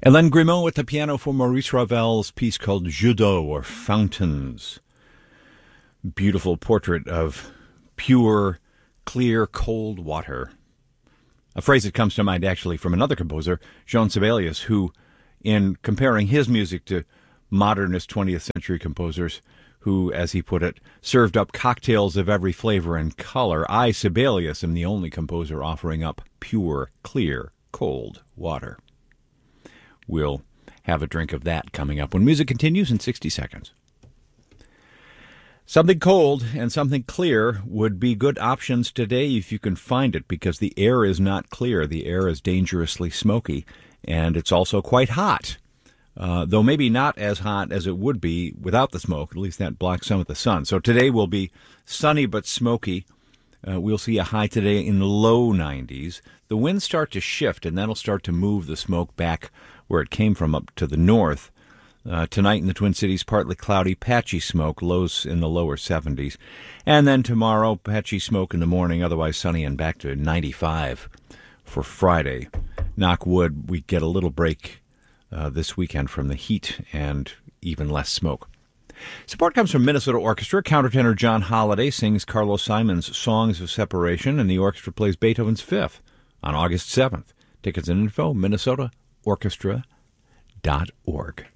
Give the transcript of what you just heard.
Hélène Grimaud at the piano for Maurice Ravel's piece called Jeux d'eau, or Fountains. Beautiful portrait of pure, clear, cold water. A phrase that comes to mind actually from another composer, Jean Sibelius, who, in comparing his music to modernist 20th century composers who, as he put it, served up cocktails of every flavor and color, I, Sibelius, am the only composer offering up pure, clear, cold water. We'll have a drink of that coming up when music continues in 60 seconds. Something cold and something clear would be good options today if you can find it, because the air is not clear. The air is dangerously smoky, and it's also quite hot, though maybe not as hot as it would be without the smoke. At least that blocks some of the sun. So today will be sunny but smoky. We'll see a high today in the low 90s. The winds start to shift, and that'll start to move the smoke back where it came from up to the north. Tonight in the Twin Cities, partly cloudy, patchy smoke, lows in the lower 70s. And then tomorrow, patchy smoke in the morning, otherwise sunny and back to 95 for Friday. Knock wood, we get a little break this weekend from the heat and even less smoke. Support comes from Minnesota Orchestra. Countertenor John Holliday sings Carlos Simon's Songs of Separation, and the orchestra plays Beethoven's Fifth on August 7th. Tickets and info, minnesotaorchestra.org.